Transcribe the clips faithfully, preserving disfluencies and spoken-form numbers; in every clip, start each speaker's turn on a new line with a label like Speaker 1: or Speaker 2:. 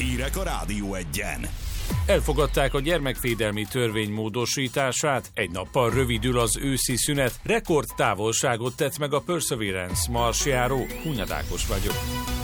Speaker 1: Hírek a Rádió Egyen.
Speaker 2: Elfogadták a gyermekvédelmi törvény módosítását, egy nappal rövidül az őszi szünet, rekord távolságot tett meg a Perseverance marsjáró. Hunyad Ákos vagyok.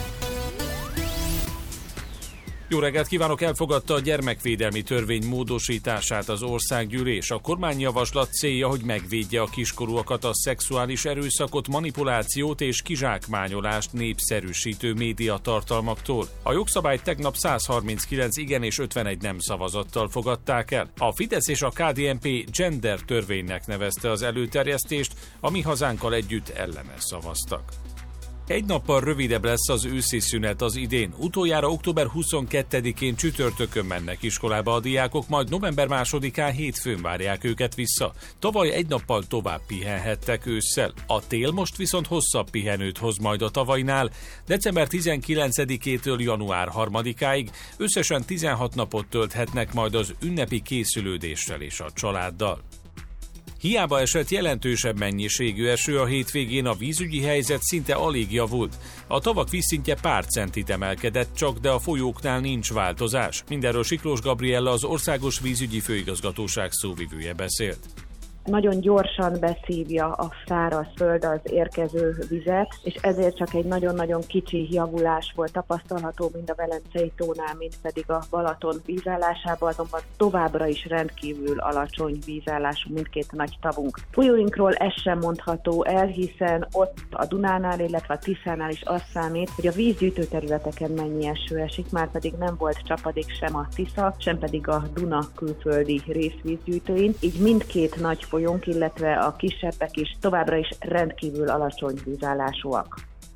Speaker 2: Jó reggelt kívánok! Elfogadta a gyermekvédelmi törvény módosítását az országgyűlés. A kormányjavaslat célja, hogy megvédje a kiskorúakat a szexuális erőszakot, manipulációt és kizsákmányolást népszerűsítő médiatartalmaktól. A jogszabályt tegnap száz harminckilenc igen és ötvenegy nem szavazattal fogadták el. A Fidesz és a ká dé en pé gender törvénynek nevezte az előterjesztést, a Mi Hazánkkal együtt ellene szavaztak. Egy nappal rövidebb lesz az őszi szünet az idén. Utoljára október huszonkettedikén csütörtökön mennek iskolába a diákok, majd november másodikán hétfőn várják őket vissza. Tavaly egy nappal tovább pihenhettek ősszel. A tél most viszont hosszabb pihenőt hoz majd a tavainál. december tizenkilencedikétől január harmadikáig összesen tizenhat napot tölthetnek majd az ünnepi készülődéssel és a családdal. Hiába esett jelentősebb mennyiségű eső a hétvégén, a vízügyi helyzet szinte alig javult. A tavak vízszintje pár centit emelkedett csak, de a folyóknál nincs változás. Mindenről Siklós Gabriella, az Országos Vízügyi Főigazgatóság szóvivője beszélt.
Speaker 3: Nagyon gyorsan beszívja a szárazföld az érkező vizet, és ezért csak egy nagyon-nagyon kicsi javulás volt tapasztalható, mind a Velencei tónál, mind pedig a Balaton vízállásában, azonban továbbra is rendkívül alacsony vízállású mindkét nagy tavunk. Folyóinkról ez sem mondható el, hiszen ott a Dunánál, illetve a Tiszánál is az számít, hogy a vízgyűjtő területeken mennyi eső esik, már pedig nem volt csapadék sem a Tisza, sem pedig a Duna külföldi részvízgyűjtőin, így mindkét nagy folyónk, illetve a kisebbek is továbbra is rendkívül alacsony vízállásúak.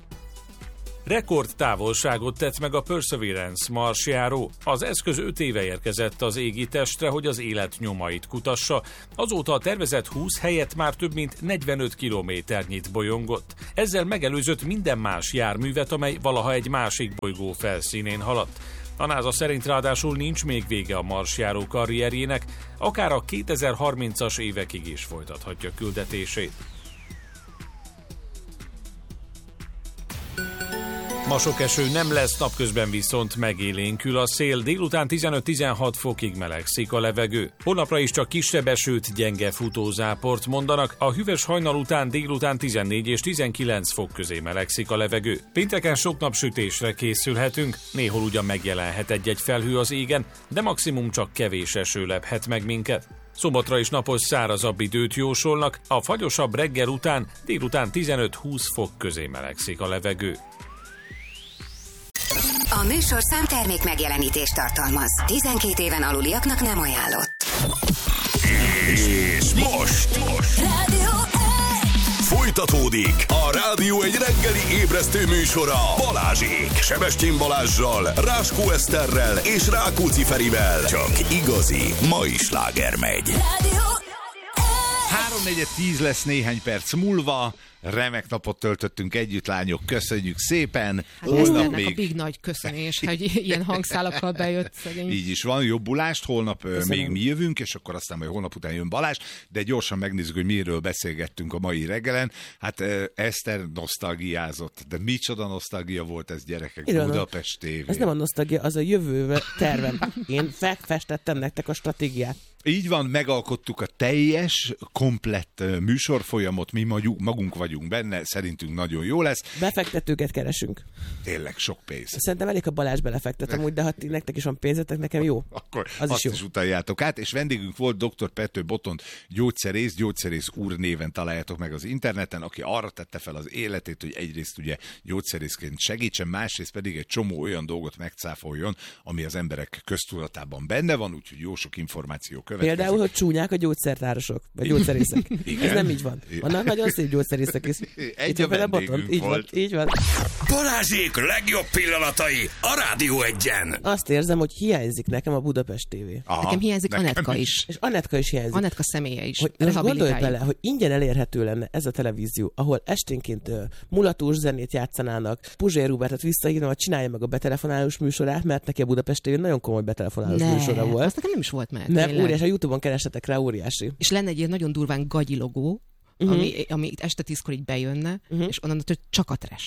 Speaker 2: Rekord távolságot tett meg a Perseverance marsjáró. Az eszköz öt éve érkezett az égi testre, hogy az élet nyomait kutassa. Azóta a tervezett húsz helyett már több mint negyvenöt kilométernyit bolyongott. Ezzel megelőzött minden más járművet, amely valaha egy másik bolygó felszínén haladt. A NASA szerint ráadásul nincs még vége a marsjáró karrierjének, akár a kétezer-harmincas évekig is folytathatja küldetését. Ma sok eső nem lesz, napközben viszont megélénkül a szél, délután tizenöt-tizenhat fokig melegszik a levegő. Holnapra is csak kisebb esőt, gyenge futózáport mondanak, a hűvös hajnal után délután tizennégy és tizenkilenc fok közé melegszik a levegő. Pénteken sok napsütésre készülhetünk, néhol ugyan megjelenhet egy-egy felhő az égen, de maximum csak kevés eső lephet meg minket. Szombatra is napos, szárazabb időt jósolnak, a fagyosabb reggel után délután tizenöt-húsz fok közé melegszik a levegő.
Speaker 4: A műsorszám termék megjelenítést tartalmaz. tizenkét éven aluliaknak nem ajánlott.
Speaker 1: És most, most.
Speaker 4: Rádió
Speaker 1: Folytatódik a Rádió egy reggeli ébresztő műsora Balázsék, Sebestyén Balázssal, Ráskó Eszterrel és Rákóczi Ferivel. Csak igazi mai sláger megy.
Speaker 5: három negyven tíz lesz néhány perc múlva. Remek napot töltöttünk együtt, lányok, köszönjük szépen.
Speaker 6: Hát holnap még... a big nagy köszönés, hogy ilyen hangszálakkal bejött szegény.
Speaker 5: Így is van, jobbulást, holnap Köszönöm. még mi jövünk, és akkor aztán majd holnap után jön Balázs, de gyorsan megnézzük, hogy miről beszélgettünk a mai reggelen. Hát Eszter nosztalgiázott, de micsoda nosztalgia volt ez, gyerekek, Iron, Budapest té vé.
Speaker 7: Ez nem a nosztalgia, az a jövő tervem. Én festettem nektek a stratégiát.
Speaker 5: Így van, megalkottuk a teljes, komplett műsorfolyamot, mi magunk vagyunk benne, szerintünk nagyon jó lesz.
Speaker 7: Befektetőket keresünk.
Speaker 5: Tényleg sok pénz.
Speaker 7: Szerintem elég a Balázs belefektetem úgy, de ha ti nektek is van pénzetek, nekem jó.
Speaker 5: Akkor
Speaker 7: az
Speaker 5: azt
Speaker 7: is,
Speaker 5: is utaljátok át, és vendégünk volt dr. Pető Botond, gyógyszerész, gyógyszerész úr néven találjátok meg az interneten, aki arra tette fel az életét, hogy egyrészt ugye gyógyszerészként segítsen, másrészt pedig egy csomó olyan dolgot megcáfoljon, ami az emberek köztudatában benne van, úgyhogy jó sok információ következik.
Speaker 7: Például, hogy csúnyák a gyógyszertárosok, vagy gyógyszerészek. Ez nem így van. Vannak nagyon szép gyógyszerészek is.
Speaker 5: Egy a vendégünk
Speaker 7: így
Speaker 5: volt.
Speaker 7: Van, így van.
Speaker 1: Balázsék legjobb pillanatai a Rádió Egyen.
Speaker 7: Azt érzem, hogy hiányzik nekem a Budapest té vé.
Speaker 6: Aha, nekem hiányzik nekem Anetka is. is.
Speaker 7: És Anetka is hiányzik.
Speaker 6: Anetka személye is.
Speaker 7: Hogy gondolj bele, hogy ingyen elérhető lenne ez a televízió, ahol esténként uh, mulatós zenét játszanának, Puzsér Róbertet visszahívna, hogy csinálja meg a betelefonálós műsorát, mert neki a Budapest té vé nagyon komoly betelefonálós ne, műsora volt.
Speaker 6: Azt nekem nem is volt meg.
Speaker 7: Nem, óriási, a YouTube-on keresetek rá, óriási.
Speaker 6: És lenne egy ilyen nagyon durván gagyi logó, uh-huh. ami, ami este tízkor így bejönne, uh-huh. és onnan csak a trash.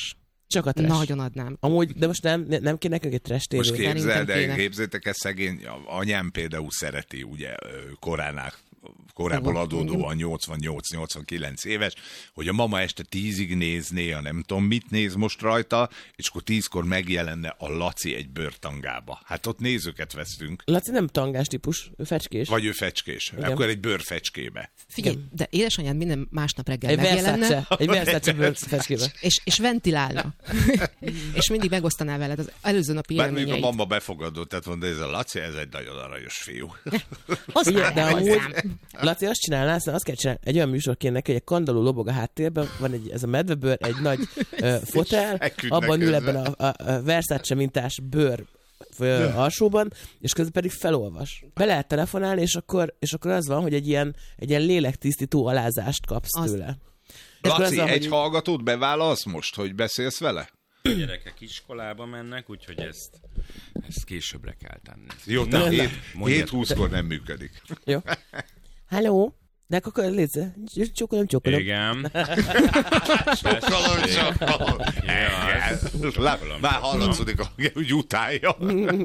Speaker 7: Csak a trash.
Speaker 6: Nagyon adnám.
Speaker 7: Amúgy, de most nem, nem kéne nekünk egy trash tévé.
Speaker 5: Most képzeld, de
Speaker 6: kéne.
Speaker 5: képzétek ezt szegény, anyám például szereti, ugye koránál, korából adódóan nyolcvannyolc-nyolcvankilenc éves, hogy a mama este tízig nézné, a nem tudom mit néz most rajta, és akkor tízkor megjelenne a Laci egy bőrtangába. Hát ott nézőket vesztünk.
Speaker 7: Laci nem tangás típus, ő fecskés.
Speaker 5: Vagy ő fecskés. Igen. Akkor egy bőrfecskébe.
Speaker 6: Figyelj,
Speaker 7: Igen.
Speaker 6: de édesanyád minden másnap reggel
Speaker 7: Egy
Speaker 6: megjelenne,
Speaker 7: Versace, egy Versace bőr fecskébe.
Speaker 6: és, és ventilálna. És mindig megosztaná veled az előző napi
Speaker 5: Bár mondjuk a
Speaker 6: élményeit.
Speaker 5: mama befogadó, tehát mondta, ez a Laci, ez egy nagyon aranyos fiú.
Speaker 7: Ugye, de amúgy, Laci, azt csinálná, aztán azt kell csinálni, egy olyan műsor kéne neki, hogy egy kandalló lobog a háttérben, van egy, ez a medvebőr, egy nagy uh, fotel, abban ül ebben a, a, a Versace mintás bőr uh, alsóban, és közben pedig felolvas. Be lehet telefonálni, és akkor, és akkor az van, hogy egy ilyen, egy ilyen lélektisztító alázást kapsz
Speaker 6: Az...
Speaker 7: tőle.
Speaker 5: Laci,
Speaker 7: az,
Speaker 5: egy
Speaker 7: hogy...
Speaker 5: hallgatót beválasz most, hogy beszélsz vele?
Speaker 8: A gyerekek iskolába mennek, úgyhogy ezt, ezt későbbre kell tenni.
Speaker 5: Jó, tehát hét húszkor nem működik.
Speaker 7: Jó. Halló? De akkor légy, csokolom, csokolom.
Speaker 8: Igen.
Speaker 5: Csokolom, csokolom. Már hallatszódik, hogy utálja.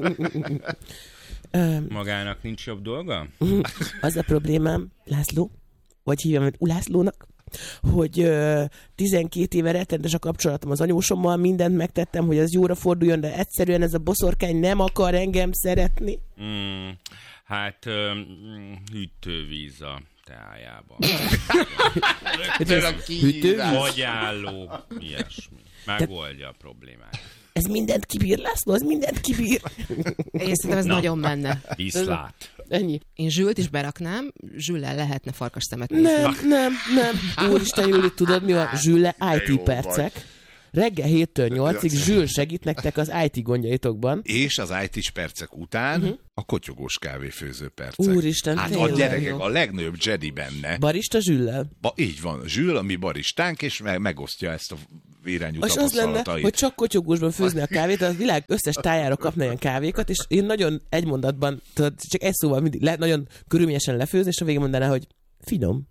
Speaker 8: Magának nincs jobb dolga?
Speaker 7: Az a problémám, László, vagy hívjam őt Ulászlónak, hogy uh, tizenkét éve rettenetes a kapcsolatom az anyósommal, mindent megtettem, hogy ez jóra forduljon, de egyszerűen ez a boszorkány nem akar engem szeretni.
Speaker 8: Mm, hát um, hűtővíz a teájában.
Speaker 7: Hűtővíz?
Speaker 8: Fogyálló, ilyesmi. Megoldja a problémát.
Speaker 7: Ez mindent kibír, László, ez mindent kibír.
Speaker 6: Én szerintem ez
Speaker 8: Na.
Speaker 6: nagyon menne.
Speaker 8: Viszlát.
Speaker 7: Ennyi.
Speaker 6: Én Zsült is beraknám, Zsüllel lehetne farkas szemet nézni.
Speaker 7: Nem, nem, nem. Úristen, Júli, tudod mi van? Zsülle i té
Speaker 5: jó
Speaker 7: percek. Reggel héttől nyolcig Zsül segít nektek az i té gondjaitokban.
Speaker 5: És az í té-s percek után uh-huh. a kotyogós kávéfőző percek.
Speaker 7: Úristen,
Speaker 5: hát a
Speaker 7: tényleg
Speaker 5: gyerekek,
Speaker 7: jó.
Speaker 5: a legnagyobb Jedi benne.
Speaker 7: Barista Zsüllel.
Speaker 5: Ba, így van, Zsül, a mi baristánk, és me- megosztja ezt a irányú
Speaker 7: És az lenne,
Speaker 5: tapasztalatait.
Speaker 7: hogy csak kotyogósban főzni a kávét, az világ összes tájára kapna ilyen kávékat, és én nagyon egy mondatban, tudod, csak egy szóval mindig le, nagyon körülményesen lefőzni, és a végén mondaná, hogy finom.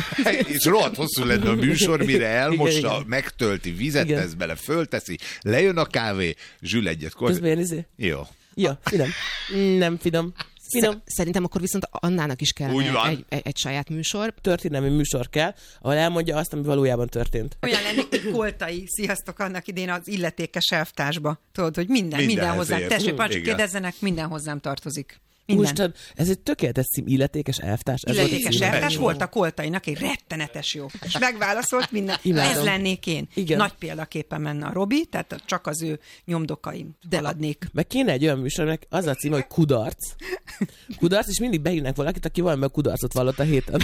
Speaker 5: És rohadt hosszú lenne a műsor, mire elmossa,
Speaker 7: Igen, igen.
Speaker 5: megtölti, vizet
Speaker 7: Igen.
Speaker 5: tesz bele, fölteszi, lejön a kávé, Zsül egyet kor...
Speaker 7: Közben ilyen izé.
Speaker 5: Jó.
Speaker 7: Ja, finom. Nem finom. Finom.
Speaker 6: Szerintem akkor viszont Annának is
Speaker 5: Úgy
Speaker 6: kellene
Speaker 5: van.
Speaker 6: egy, egy, egy saját műsor.
Speaker 7: Történelmi műsor kell, ahol elmondja azt, ami valójában történt.
Speaker 9: Olyan lennék, mint Koltai, sziasztok, annak idén az illetékes elvtársba. Tudod, hogy minden, minden
Speaker 5: Mindenhez
Speaker 9: hozzám.
Speaker 5: ért.
Speaker 9: Tessék, parancsolj,
Speaker 5: Igen.
Speaker 9: kérdezzenek, minden hozzám tartozik. Minden.
Speaker 7: Úristen, ez egy tökéletes cím, illetékes elvtárs. Ez volt a
Speaker 9: Illetékes
Speaker 7: címe.
Speaker 9: elvtárs volt a Koltainak, egy rettenetes jó. És megválaszolt minden.
Speaker 7: Imádom.
Speaker 9: Ez lennék én.
Speaker 7: Igen.
Speaker 9: Nagy példaképpen menne a Robi, tehát csak az ő nyomdokaim haladnék.
Speaker 7: Meg kéne egy olyan műsornak, az a címe, hogy kudarc. Kudarc, és mindig behívnak valakit, aki valami kudarcot vallott a héten.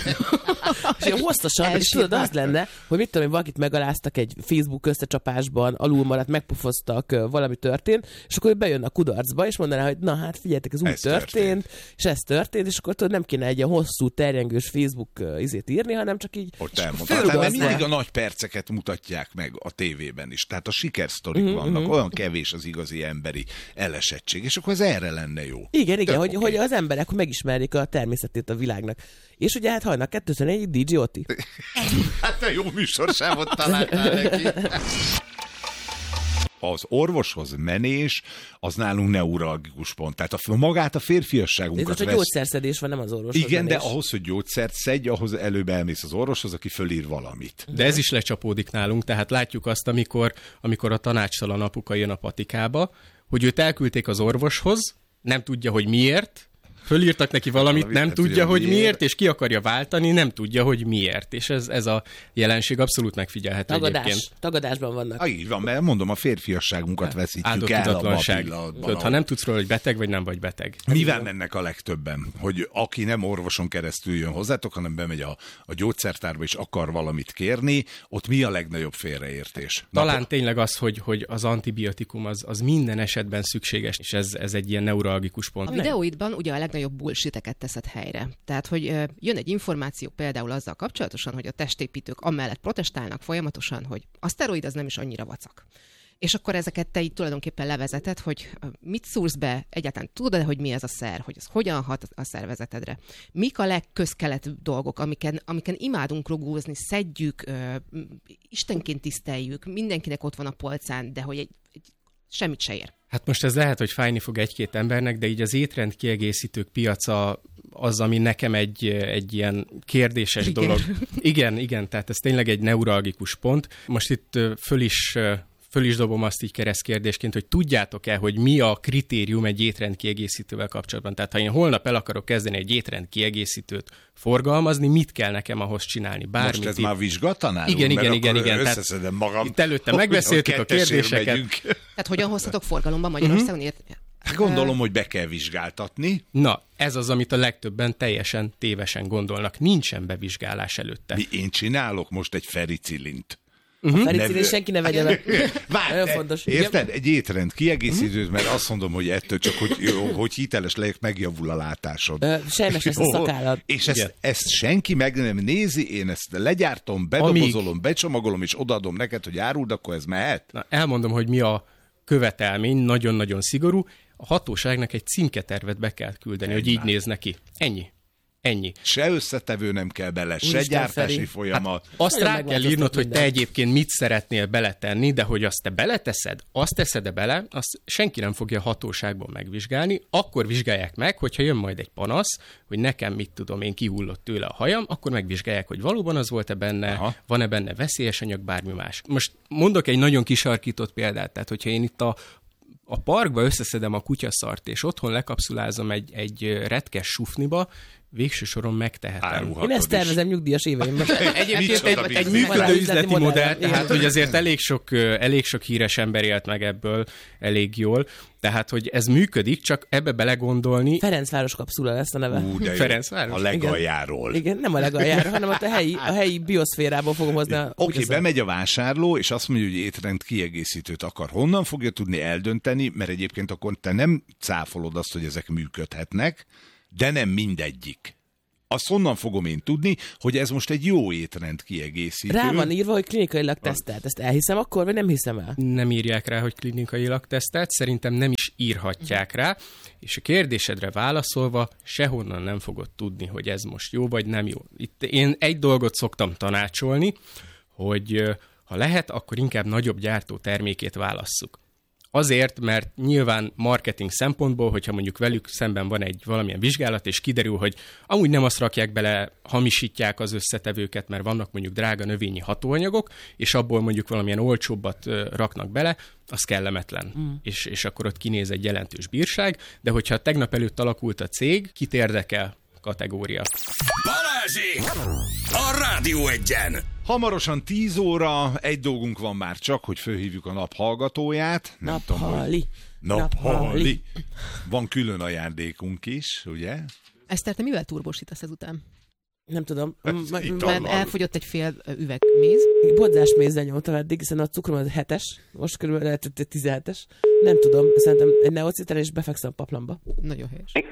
Speaker 7: És ilyen hosszasan, és tudod, az lenne, hogy mit tudom én, valakit megaláztak egy Facebook összecsapásban, alul maradt, megpufoztak, valami történt, és akkor ő bejön a kudarcba, és mondaná, hogy na hát figyeljetek, ez úgy
Speaker 5: Ez
Speaker 7: történt,
Speaker 5: történt.
Speaker 7: és ez történt, és akkor tudod, nem kéne egy ilyen hosszú, terjengős Facebook uh, izét írni, hanem csak így
Speaker 5: Ott elmondtam. Hát, mert
Speaker 7: fölugazva.
Speaker 5: mindig a nagy perceket mutatják meg a tévében is. Tehát a sikersztorik
Speaker 7: Mhm,
Speaker 5: vannak,
Speaker 7: mhm.
Speaker 5: olyan kevés az igazi emberi elesettség, és akkor ez erre lenne jó.
Speaker 7: Igen, igen,
Speaker 5: Tök
Speaker 7: hogy,
Speaker 5: oké.
Speaker 7: hogy az emberek megismerjék a természetét a világnak. És ugye hát hajnak kettőször dé dzsé Oti.
Speaker 5: Hát te jó műsorsávot találtál neki. Az orvoshoz menés, az nálunk neuralgikus pont. Tehát a, magát a
Speaker 7: Ez
Speaker 5: férfiasságunkat
Speaker 7: most a
Speaker 5: vesz.
Speaker 7: gyógyszerszedés van, nem az orvoshoz
Speaker 5: Igen, de
Speaker 7: menés.
Speaker 5: ahhoz, hogy gyógyszert szedj, ahhoz előbb elmész az orvoshoz, aki fölír valamit.
Speaker 10: De ez is lecsapódik nálunk, tehát látjuk azt, amikor, amikor a tanácstalan apuka jön a patikába, hogy őt elküldték az orvoshoz, nem tudja, hogy miért, fölírtak neki valamit,
Speaker 5: Valamit,
Speaker 10: nem
Speaker 5: nem
Speaker 10: tudja,
Speaker 5: tudja,
Speaker 10: hogy
Speaker 5: miért.
Speaker 10: miért, és ki akarja váltani, nem tudja, hogy miért. És ez, ez a jelenség abszolút megfigyelhető
Speaker 7: Tagadás.
Speaker 10: egyébként.
Speaker 7: Tagadásban vannak.
Speaker 5: Ah, így van, mert mondom, a férfiasságunkat veszítjük
Speaker 10: Áldott
Speaker 5: el abban a
Speaker 10: tudatlanság.
Speaker 5: pillanatban.
Speaker 10: Tudod, ha
Speaker 5: ahol-
Speaker 10: nem tudsz róla, hogy beteg vagy nem vagy beteg.
Speaker 5: Mivel mennek a legtöbben? Hogy aki nem orvoson keresztül jön hozzátok, hanem bemegy a, a gyógyszertárba és akar valamit kérni, ott mi a legnagyobb félreértés?
Speaker 10: Talán
Speaker 5: Na,
Speaker 10: tényleg az, hogy, hogy az antibiotikum az, az minden esetben szükséges, és ez, ez egy ilyen neuralgikus pont.
Speaker 6: A videóidban ugye a legnagyobb bullshiteket teszed helyre. Tehát, hogy ö, jön egy információ például azzal kapcsolatosan, hogy a testépítők amellett protestálnak folyamatosan, hogy a szteroid az nem is annyira vacak. És akkor ezeket te így tulajdonképpen levezeted, hogy mit szúrsz be, egyáltalán tudod, hogy mi ez a szer, hogy ez hogyan hat a szervezetedre. Mik a legközkeletű dolgok, amiken, amiken imádunk rugózni, szedjük, ö, istenként tiszteljük, mindenkinek ott van a polcán, de hogy egy, egy, semmit se ér.
Speaker 10: Hát most ez lehet, hogy fájni fog egy-két embernek, de így az étrend kiegészítők piaca az, ami nekem egy, egy ilyen kérdéses igen. dolog. Igen, igen, tehát ez tényleg egy neuralgikus pont. Most itt föl is... Föl is dobom azt így keresztkérdésként, hogy tudjátok-e, hogy mi a kritérium egy étrendkiegészítővel kapcsolatban? Tehát ha én holnap el akarok kezdeni egy étrendkiegészítőt forgalmazni, mit kell nekem ahhoz csinálni? Bármit.
Speaker 5: Most ez itt... már vizsgatanál?
Speaker 10: Igen, igen, igen, igen.
Speaker 5: Összeszedem magam.
Speaker 10: Itt előtte megbeszéltük a kérdéseket.
Speaker 6: Tehát hogyan hozhatok forgalomba Magyarországon? Uh-huh.
Speaker 5: Hát gondolom, hogy be kell vizsgáltatni.
Speaker 10: Na, ez az, amit a legtöbben teljesen tévesen gondolnak. Nincsen bevizsgálás előtte.
Speaker 5: Mi én csinálok most egy fericillint.
Speaker 7: Uh-huh. A fericillin senki ne vegye be. Nagyon fontos.
Speaker 5: Érted? Egy étrend kiegészítőt, mert azt mondom, hogy ettől csak, hogy, hogy hiteles legyek, megjavul a látásod.
Speaker 7: Sejmes lesz a szakállat.
Speaker 5: És ezt, ezt senki meg nem nézi, én ezt legyártom, bedobozolom, Amíg... becsomagolom, és odaadom neked, hogy áruld, akkor ez mehet?
Speaker 10: Na, elmondom, hogy mi a követelmény, nagyon-nagyon szigorú. A hatóságnak egy címketervet be kell küldeni, Ennyi. hogy így néz neki. Ennyi. Ennyi.
Speaker 5: Se összetevő nem kell bele, se Isten gyártási Feri. folyamat.
Speaker 10: Hát azt rá kell írnod, hogy te egyébként mit szeretnél beletenni, de hogy azt te beleteszed, azt teszed-e bele, azt senki nem fogja a hatóságban megvizsgálni. Akkor vizsgálják meg, hogyha jön majd egy panasz, hogy nekem mit tudom én, kihullott tőle a hajam, akkor megvizsgálják, hogy valóban az volt-e benne, Aha. van-e benne veszélyes anyag, bármi más. Most mondok egy nagyon kisarkított példát, tehát hogyha én itt a a parkba összeszedem a kutyaszart, és otthon lekapszulázom egy, egy retkes sufniba, végső soron megtehetem.
Speaker 7: Én ezt tervezem nyugdíjas éveimben.
Speaker 10: Egyébként egy, egy működő üzleti modell, tehát hogy azért elég sok, elég sok híres ember élt meg ebből elég jól, tehát hogy ez működik, csak ebbe belegondolni.
Speaker 7: Ferencváros kapszula lesz a neve.
Speaker 5: Ú,
Speaker 10: Ferencváros?
Speaker 5: A legaljáról.
Speaker 7: Igen, igen, nem a legaljáról, hanem ott a helyi, a helyi bioszférából fogom hozni.
Speaker 5: Oké, okay, bemegy a vásárló, és azt mondja, hogy étrend kiegészítőt akar. Honnan fogja tudni eldönteni, mert egyébként akkor te nem cáfolod azt, hogy ezek működhetnek, de nem mindegyik. Azt honnan fogom én tudni, hogy ez most egy jó étrend kiegészítő?
Speaker 7: Rá van írva, hogy klinikailag tesztelt. Ezt elhiszem akkor, vagy nem hiszem el?
Speaker 10: Nem írják rá, hogy klinikailag tesztelt, szerintem nem is írhatják rá, és a kérdésedre válaszolva sehonnan nem fogod tudni, hogy ez most jó vagy nem jó. Itt én egy dolgot szoktam tanácsolni, hogy ha lehet, akkor inkább nagyobb gyártó termékét válasszuk. Azért, mert nyilván marketing szempontból, hogyha mondjuk velük szemben van egy valamilyen vizsgálat, és kiderül, hogy amúgy nem azt rakják bele, hamisítják az összetevőket, mert vannak mondjuk drága növényi hatóanyagok, és abból mondjuk valamilyen olcsóbbat raknak bele, az kellemetlen. Mm. És, és akkor ott kinéz egy jelentős bírság, de hogyha tegnap előtt alakult a cég, kit érdekel kategória.
Speaker 1: Balázsék! A Rádió Egyen!
Speaker 5: Hamarosan tíz óra, egy dolgunk van már csak, hogy fölhívjuk a nap hallgatóját.
Speaker 7: Naphali.
Speaker 5: Naphali. Van külön ajándékunk is, ugye?
Speaker 6: Eszter, te mivel turbósítasz ezután?
Speaker 7: Nem tudom.
Speaker 6: Mert elfogyott egy fél üveg méz.
Speaker 7: Bodzás mézzel nyomtam eddig, hiszen a cukrom az hetes, most körülbelül lehet, hogy tizenhetes. Nem tudom, szerintem egy neocitel és befekszem a paplamba.
Speaker 6: Nagyon helyes.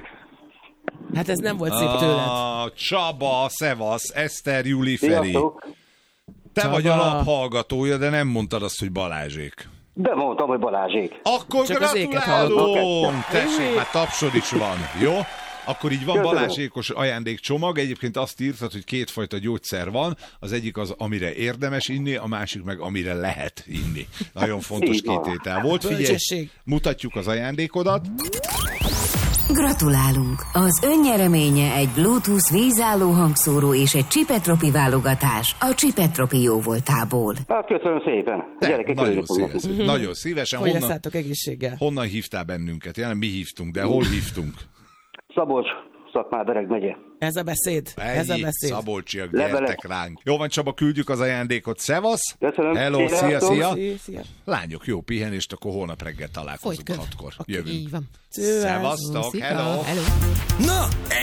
Speaker 7: Hát ez nem volt szép tőled.
Speaker 5: Ah, Csaba, szevasz, Eszter, Juli, Feri.
Speaker 11: Sziasztok.
Speaker 5: Te Csaba. Vagy a nap hallgatója, de nem mondtad azt, hogy Balázsék.
Speaker 11: De mondtam, hogy Balázsék.
Speaker 5: Akkor
Speaker 7: csak
Speaker 5: gratulálunk! Tessék, már tapsod is van, jó? Akkor így van Köszönöm. Balázsékos ajándékcsomag. Egyébként azt írtad, hogy kétfajta gyógyszer van. Az egyik az, amire érdemes inni, a másik meg, amire lehet inni. Nagyon fontos kététel volt. Figyelj, mutatjuk az ajándékodat.
Speaker 4: Gratulálunk! Az önnyereménye egy Bluetooth vízálló hangszóró és egy Csipetropi válogatás a Csipetropi jóvoltából.
Speaker 11: Hát köszönöm szépen.
Speaker 5: Gyerekek, nagyon szívesen. Nagyon szívesen.
Speaker 7: Honnan, egészséggel.
Speaker 5: Honnan hívtál bennünket? Jelen mi hívtunk, de hol hívtunk?
Speaker 11: Szabolcs, Szatmár-Bereg megye.
Speaker 7: Ez a beszéd.
Speaker 5: Ennyi,
Speaker 7: ez a beszéd.
Speaker 5: Szabolcsiak, gyertek ránk. Jó van, Csaba, küldjük az ajándékot. Szevasz!
Speaker 11: Köszönöm.
Speaker 5: Hello, szia, szia.
Speaker 7: Szia, szia.
Speaker 5: Lányok, jó pihenést, akkor holnap reggel találkozunk hatkor.
Speaker 6: Okay,
Speaker 5: jövünk.
Speaker 6: így van.
Speaker 5: Szevasztok, hello.
Speaker 6: hello.
Speaker 1: Na,